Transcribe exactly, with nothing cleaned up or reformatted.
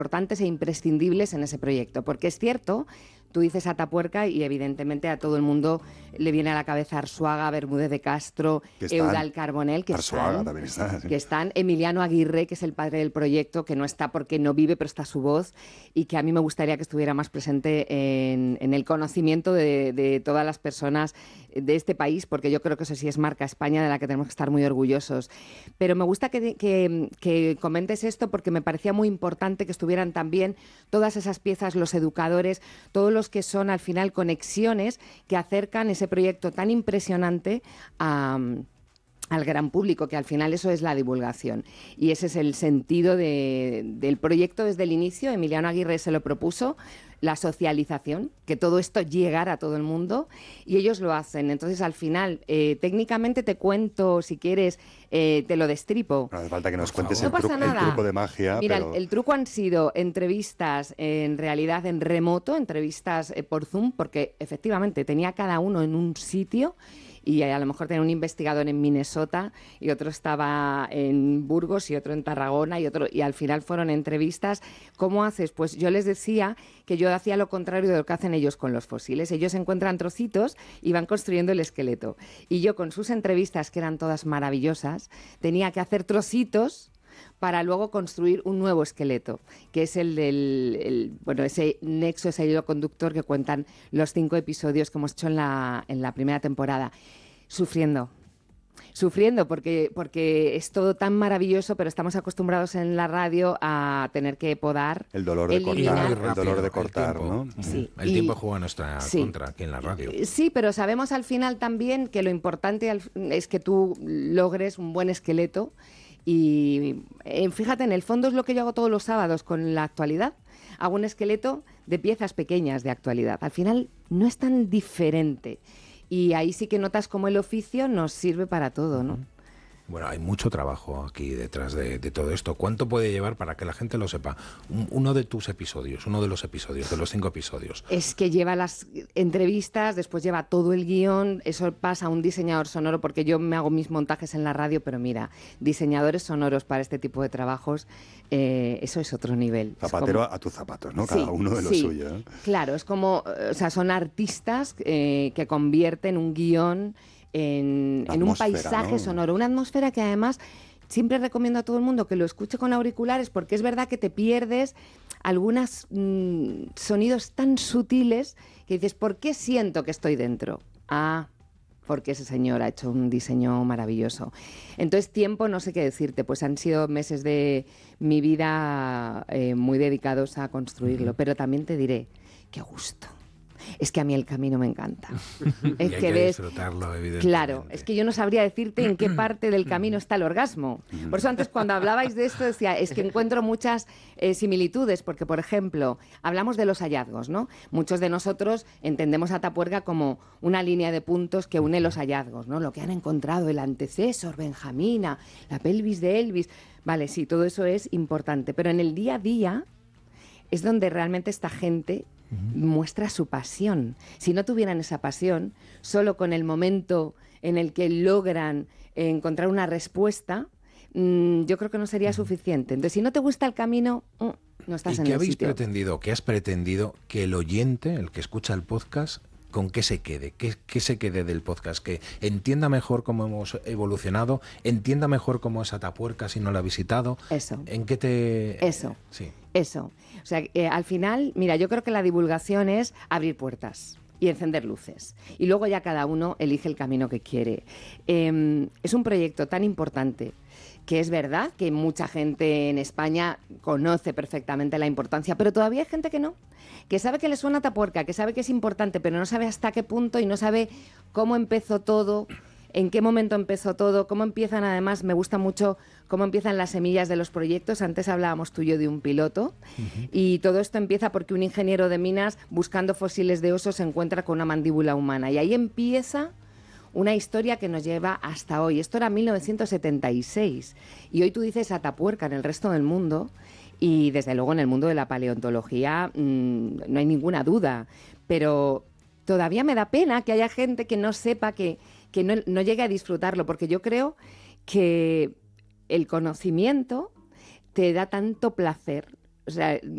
importantes e imprescindibles en ese proyecto, porque es cierto, tú dices Atapuerca y evidentemente a todo el mundo le viene a la cabeza Arzuaga, Bermúdez de Castro, Eudald Carbonell, que Arzuaga están, también está, sí. que están, Emiliano Aguirre, que es el padre del proyecto, que no está porque no vive, pero está su voz, y que a mí me gustaría que estuviera más presente en, en el conocimiento de, de todas las personas de este país, porque yo creo que eso sí es marca España de la que tenemos que estar muy orgullosos. Pero me gusta que, que, que comentes esto porque me parecía muy importante que estuvieran también todas esas piezas, los educadores, todos los que son al final conexiones que acercan ese proyecto tan impresionante a... al gran público, que al final eso es la divulgación. Y ese es el sentido de, del proyecto desde el inicio. Emiliano Aguirre se lo propuso, la socialización, que todo esto llegara a todo el mundo, y ellos lo hacen. Entonces, al final, eh, técnicamente te cuento, si quieres, eh, te lo destripo. No hace falta que nos cuentes no el, pasa truco, nada. el truco de magia. Mira, pero... el, el truco han sido entrevistas, eh, en realidad en remoto, entrevistas eh, por Zoom, porque efectivamente tenía cada uno en un sitio, y a lo mejor tenía un investigador en Minnesota y otro estaba en Burgos y otro en Tarragona y otro, y al final fueron entrevistas. ¿Cómo haces? Pues yo les decía que yo hacía lo contrario de lo que hacen ellos con los fósiles. Ellos encuentran trocitos y van construyendo el esqueleto. Y yo con sus entrevistas, que eran todas maravillosas, tenía que hacer trocitos para luego construir un nuevo esqueleto, que es el del, el, bueno, ese nexo, ese hilo conductor que cuentan los cinco episodios que hemos hecho en la, en la primera temporada. Sufriendo, sufriendo porque, porque es todo tan maravilloso, pero estamos acostumbrados en la radio a tener que podar, el dolor de eliminar. cortar, el dolor de cortar, el ¿no? Sí. El y, tiempo juega a nuestra sí. contra aquí en la radio. Sí, pero sabemos al final también que lo importante es que tú logres un buen esqueleto. Y eh, fíjate, en el fondo es lo que yo hago todos los sábados con la actualidad. Hago un esqueleto de piezas pequeñas de actualidad. Al final no es tan diferente. Y ahí sí que notas cómo el oficio nos sirve para todo, ¿no? Bueno, hay mucho trabajo aquí detrás de, de todo esto. ¿Cuánto puede llevar, para que la gente lo sepa, un, uno de tus episodios, uno de los episodios, de los cinco episodios? Es que lleva las entrevistas, después lleva todo el guión, eso pasa a un diseñador sonoro, porque yo me hago mis montajes en la radio, pero mira, diseñadores sonoros para este tipo de trabajos, eh, eso es otro nivel. Zapatero como... a tus zapatos, ¿no? Cada sí, uno de lo sí, suyo, ¿eh? Claro, es como, o sea, son artistas eh, que convierten un guión en, en un paisaje, ¿no?, sonoro, una atmósfera que además siempre recomiendo a todo el mundo que lo escuche con auriculares, porque es verdad que te pierdes algunos mmm, sonidos tan sutiles que dices, ¿por qué siento que estoy dentro? Ah, porque ese señor ha hecho un diseño maravilloso. Entonces, tiempo, no sé qué decirte, pues han sido meses de mi vida eh, muy dedicados a construirlo, uh-huh. Pero también te diré, qué gusto. Es que a mí el camino me encanta. Es y hay que, que ves, disfrutarlo, evidentemente. Claro, es que yo no sabría decirte en qué parte del camino está el orgasmo. Por eso antes cuando hablabais de esto decía, es que encuentro muchas eh, similitudes, porque por ejemplo, hablamos de los hallazgos, ¿no? Muchos de nosotros entendemos a Atapuerca como una línea de puntos que une los hallazgos, ¿no? Lo que han encontrado, el antecesor, Benjamina, la pelvis de Elvis. Vale, sí, todo eso es importante, pero en el día a día es donde realmente esta gente muestra su pasión. Si no tuvieran esa pasión, solo con el momento en el que logran encontrar una respuesta, mmm, yo creo que no sería suficiente. Entonces, si no te gusta el camino, no estás en el sitio. ¿Y qué habéis pretendido, qué has pretendido que el oyente, el que escucha el podcast, con qué se quede? ¿Qué, qué se quede del podcast? Que entienda mejor cómo hemos evolucionado, entienda mejor cómo es Atapuerca si no la ha visitado. Eso. ¿En qué te...? Eso. Sí. Eso. O sea, eh, al final, mira, yo creo que la divulgación es abrir puertas y encender luces. Y luego ya cada uno elige el camino que quiere. Eh, es un proyecto tan importante que es verdad que mucha gente en España conoce perfectamente la importancia, pero todavía hay gente que no, que sabe que le suena Atapuerca, que sabe que es importante, pero no sabe hasta qué punto y no sabe cómo empezó todo, en qué momento empezó todo, cómo empiezan, además me gusta mucho cómo empiezan las semillas de los proyectos. Antes hablábamos tú y yo de un piloto, uh-huh. Y todo esto empieza porque un ingeniero de minas buscando fósiles de osos se encuentra con una mandíbula humana y ahí empieza una historia que nos lleva hasta hoy. Esto era mil novecientos setenta y seis y hoy tú dices Atapuerca en el resto del mundo y desde luego en el mundo de la paleontología mmm, no hay ninguna duda, pero todavía me da pena que haya gente que no sepa, que, que no, no llegue a disfrutarlo, porque yo creo que el conocimiento te da tanto placer. O sea,